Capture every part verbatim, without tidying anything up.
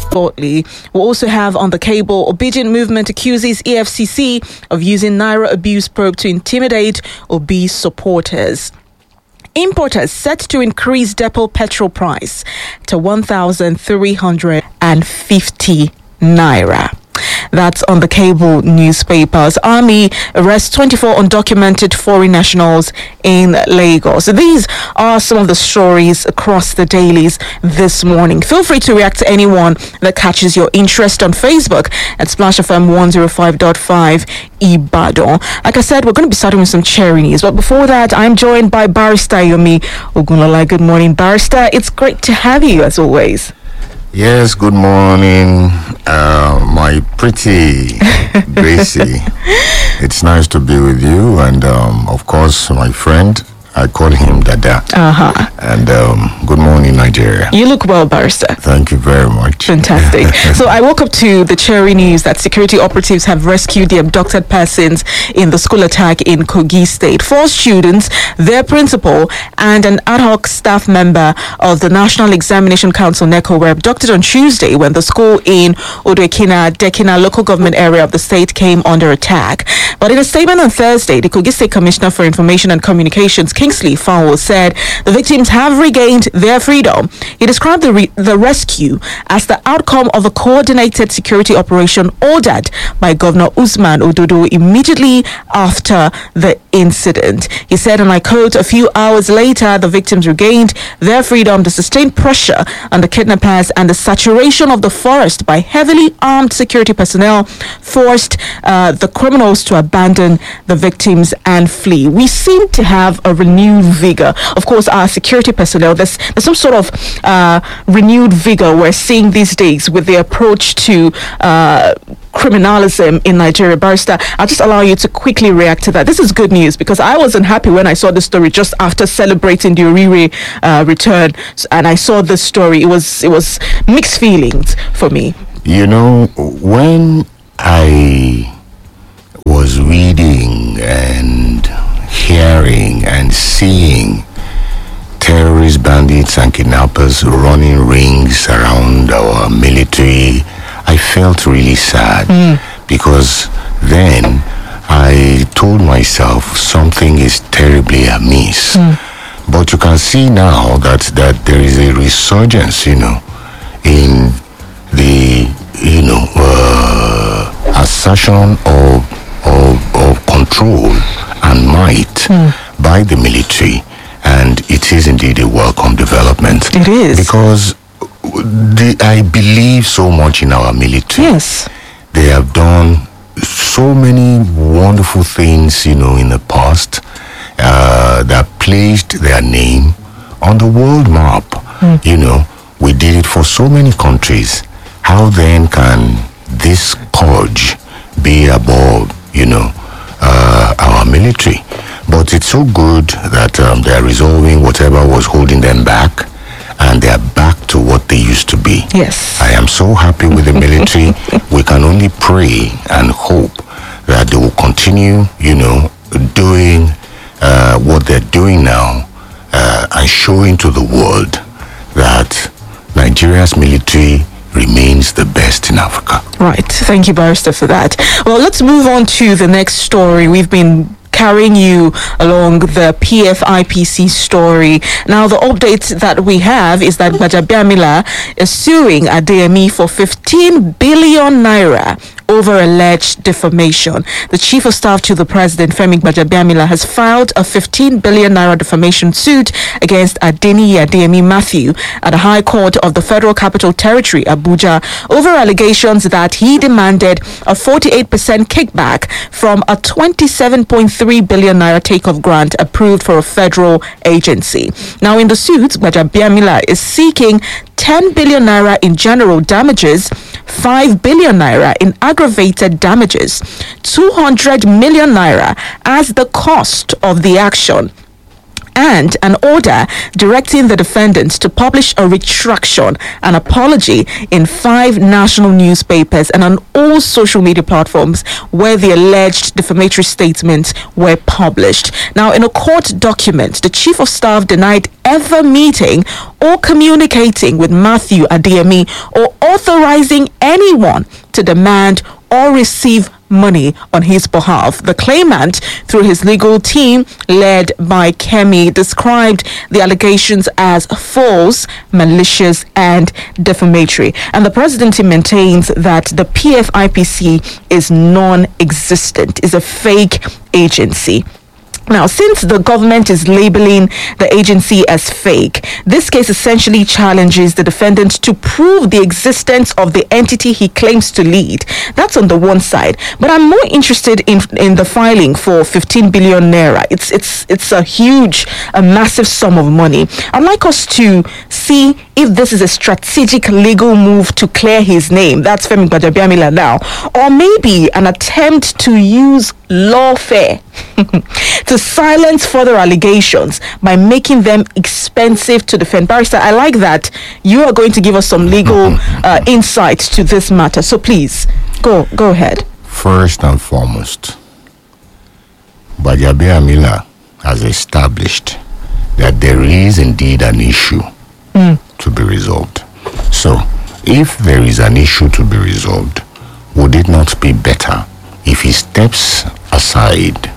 shortly. We'll also have on the cable, Obedient Movement accuses E F C C of using Naira abuse probe to intimidate Obi supporters. Importers set to increase depot petrol price to one thousand three hundred fifty naira. That's on the cable newspapers. Army arrests twenty-four undocumented foreign nationals in Lagos. So these are some of the stories across the dailies this morning. Feel free to react to anyone that catches your interest on Facebook at Splash F M one oh five point five Ibadan. Like I said, we're going to be starting with some cherry news. But before that, I'm joined by Barrister Yomi Ogunlola. Good morning, Barrister. It's great to have you as always. Yes, good morning, uh, my pretty Gracie. It's nice to be with you, and um, of course, my friend. I call him Dada. Uh-huh. And um, good morning, Nigeria. You look well, Barrister. Thank you very much. Fantastic. So I woke up to the cherry news that security operatives have rescued the abducted persons in the school attack in Kogi State. Four students, their principal, and an ad hoc staff member of the National Examination Council, NECO, were abducted on Tuesday when the school in Odoekina, Dekina local government area of the state came under attack. But in a statement on Thursday, the Kogi State Commissioner for Information and Communications, Kingsley Fowle, said the victims have regained their freedom. He described the, re- the rescue as the outcome of a coordinated security operation ordered by Governor Usman Ododo immediately after the incident. He said, and I quote, a few hours later, the victims regained their freedom. The sustained pressure on the kidnappers and the saturation of the forest by heavily armed security personnel forced uh, the criminals to abandon the victims and flee. We seem to have a renewed vigor. Of course, our security personnel, there's, there's some sort of uh, renewed vigor we're seeing these days with the approach to uh, criminalism in Nigeria. Barrister, I'll just allow you to quickly react to that. This is good news because I wasn't happy when I saw this story just after celebrating the Orire uh, return, and I saw this story. It was it was mixed feelings for me. You know, when I was reading and hearing and seeing terrorists, bandits, and kidnappers running rings around our military, I felt really sad mm. because then I told myself something is terribly amiss. Mm. But you can see now that, that there is a resurgence, you know, in the, you know, uh, assertion of, of, of control and might mm. by the military, and it is indeed a welcome development. It is. Because the, I believe so much in our military. Yes. They have done so many wonderful things, you know, in the past uh, that placed their name on the world map. Mm. You know, we did it for so many countries. How then can this scourge be above, you know, uh, our military? But it's so good that um, they're resolving whatever was holding them back, and they're back to what they used to be. Yes. I am so happy with the military. We can only pray and hope that they will continue, you know, doing uh, what they're doing now uh, and showing to the world that Nigeria's military remains the best in Africa. Right. Thank you, Barrister, for that. Well, let's move on to the next story. We've been carrying you along the P F I P C story. Now, the update that we have is that Gbajabiamila is suing Adeyemi for fifteen billion naira over alleged defamation. The Chief of Staff to the President, Femi Gbajabiamila, has filed a fifteen billion naira defamation suit against Adeniyi Adeyemi Matthew at the High Court of the Federal Capital Territory, Abuja, over allegations that he demanded a forty-eight percent kickback from a twenty-seven point three billion naira takeoff grant approved for a federal agency. Now, in the suit, Gbajabiamila is seeking ten billion naira in general damages, five billion naira in aggravated damages, two hundred million naira as the cost of the action, and an order directing the defendants to publish a retraction, an apology in five national newspapers and on all social media platforms where the alleged defamatory statements were published. Now, in a court document, the Chief of Staff denied ever meeting or communicating with Matthew Adeyemi or authorizing anyone to demand or receive money on his behalf. The claimant, through his legal team led by Kemi, described the allegations as false, malicious, and defamatory. And the presidency maintains that the P F I P C is non-existent, is a fake agency. Now, since the government is labeling the agency as fake, this case essentially challenges the defendant to prove the existence of the entity he claims to lead. That's on the one side. But I'm more interested in in the filing for fifteen billion naira. It's it's it's a huge, a massive sum of money. I'd like us to see if this is a strategic legal move to clear his name. That's Femi Gbajabiamila now. Or maybe an attempt to use lawfare to silence further allegations by making them expensive to defend. Barrister, I like that you are going to give us some legal uh, insights to this matter. So please, go go ahead. First and foremost, Gbajabiamila has established that there is indeed an issue mm. to be resolved. So, if there is an issue to be resolved, would it not be better if he steps aside,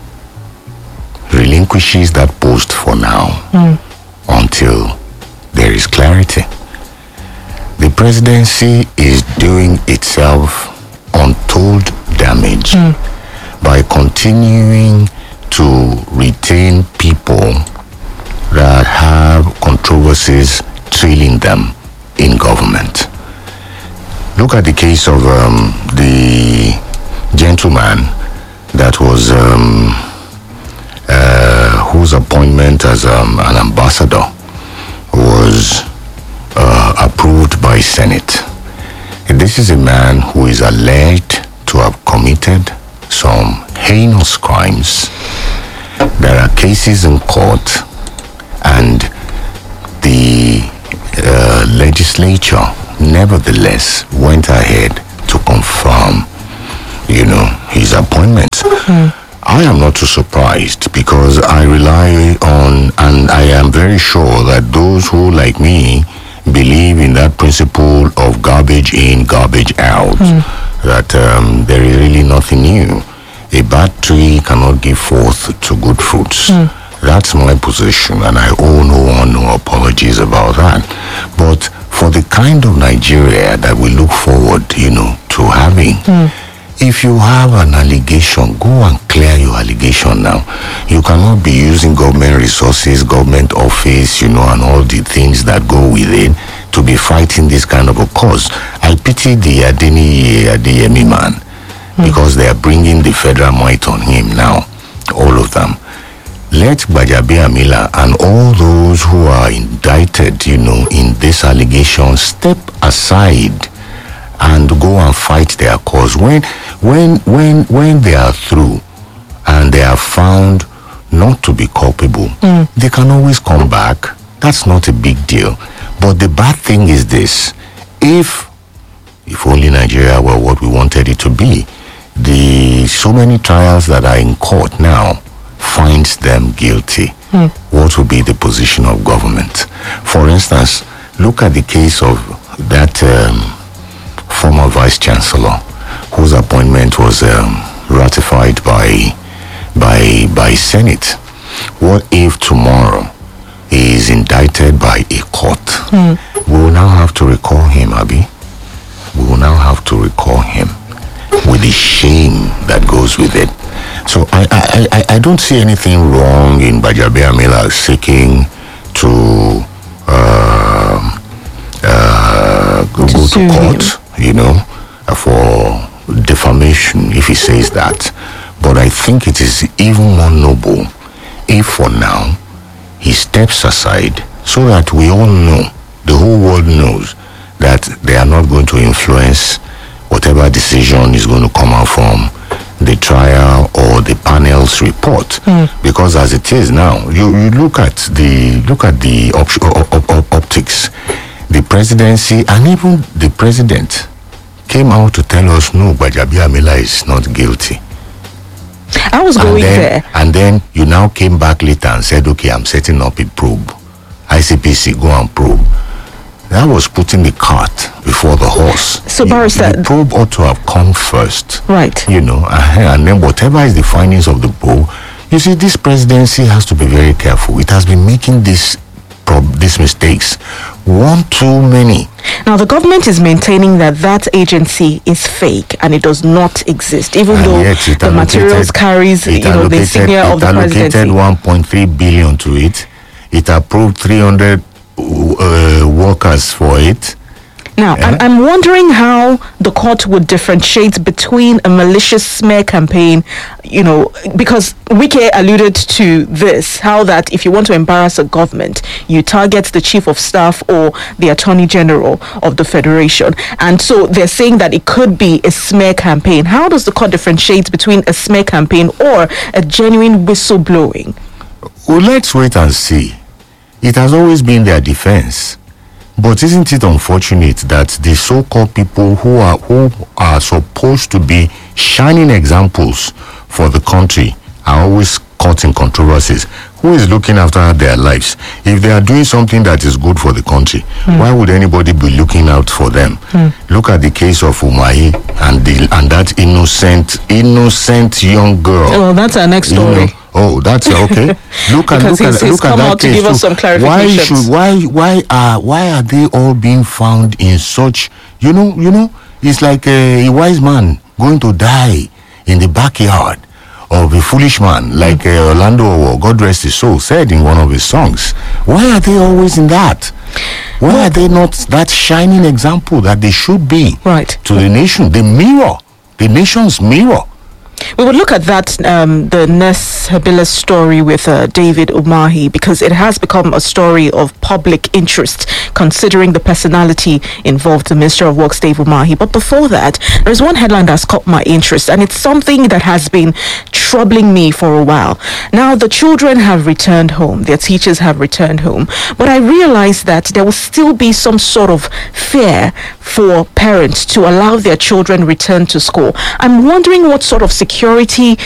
relinquishes that post for now mm. until there is clarity? The presidency is doing itself untold damage mm. by continuing to retain people that have controversies trailing them in government. Look at the case of um, the gentleman that was um, uh, whose appointment as um, an ambassador was uh, approved by Senate. And this is a man who is alleged to have committed some heinous crimes. There are cases in court, and the uh, legislature nevertheless went ahead to confirm, you know, his appointment. Mm. I am not too surprised, because I rely on, and I am very sure that those who, like me, believe in that principle of garbage in, garbage out, mm. that um, there is really nothing new. A bad tree cannot give forth to good fruits. Mm. That's my position, and I owe no one no apologies about that. But for the kind of Nigeria that we look forward, you know, to having, mm. if you have an allegation, go and clear your allegation now. You cannot be using government resources, government office, you know, and all the things that go with it to be fighting this kind of a cause. I pity the Adeni Adeyemi man, mm. because they are bringing the federal might on him now, all of them. Let Gbajabiamila and all those who are indicted, you know, in this allegation step aside and go and fight their cause. When, when, when, when they are through and they are found not to be culpable, mm. they can always come back. That's not a big deal. But the bad thing is this: if, if only Nigeria were what we wanted it to be, the so many trials that are in court now finds them guilty, mm. what will be the position of government? For instance, look at the case of that um, former vice chancellor whose appointment was um, ratified by by by Senate. What if tomorrow he is indicted by a court? Mm. We will now have to recall him, Abi. We will now have to recall him with the shame that goes with it. So I, I, I, I don't see anything wrong in Gbajabiamila seeking to uh, uh, go to, to court, him. you know, for defamation, if he says that. But I think it is even more noble if for now he steps aside, so that we all know, the whole world knows, that they are not going to influence whatever decision is going to come out from the trial or the panel's report. Mm. Because as it is now, you, you look at the look at the op- op- op- optics. The presidency and even the president came out to tell us, no, Gbajabiamila is not guilty. I was going and then, there. And then you now came back later and said, okay, I'm setting up a probe. I C P C, go and probe. That was putting the cart before the horse. So, Barrister, the probe ought to have come first. Right. You know, and then whatever is the findings of the probe, you see, this presidency has to be very careful. It has been making this prob- these mistakes one too many. Now, the government is maintaining that that agency is fake and it does not exist, even And though yet it the materials carries, you it know, the insignia of the presidency. It allocated one point three billion to it. It approved three hundred uh, workers for it. Now, Yeah. I'm, I'm wondering how the court would differentiate between a malicious smear campaign, you know, because Wike alluded to this, how that if you want to embarrass a government, you target the chief of staff or the attorney general of the federation. And so they're saying that it could be a smear campaign. How does the court differentiate between a smear campaign or a genuine whistleblowing? Well, let's wait and see. It has always been their defense. But isn't it unfortunate that the so-called people who are who are supposed to be shining examples for the country are always caught in controversies? Who is looking after their lives? If they are doing something that is good for the country, mm. why would anybody be looking out for them? Mm. Look at the case of Umahi and the and that innocent, innocent young girl. Oh, that's our next story. You know, oh, that's okay. Look at look he's, at he's look at come that out to case give us too. some clarifications. Why should why why are why are they all being found in such? You know you know it's like a, a wise man going to die in the backyard of a foolish man, like mm. uh, Orlando, God rest his soul, said in one of his songs. Why are they always in that? Why well, are they not that shining example that they should be right. to the nation, the mirror, the nation's mirror? We would look at that, um, the Nurse Habila story with uh, David Umahi, because it has become a story of public interest, considering the personality involved, the Minister of Works, Dave Umahi. But before that, there's one headline that's caught my interest, and it's something that has been troubling me for a while. Now, the children have returned home, their teachers have returned home, but I realized that there will still be some sort of fear for parents to allow their children return to school. I'm wondering what sort of security